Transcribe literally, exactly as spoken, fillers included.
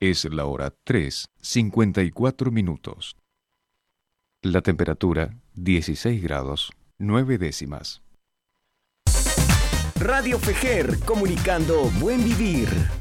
Es la hora tres, cincuenta y cuatro minutos. La temperatura, dieciséis grados, nueve décimas. Radio Fejer, comunicando buen vivir.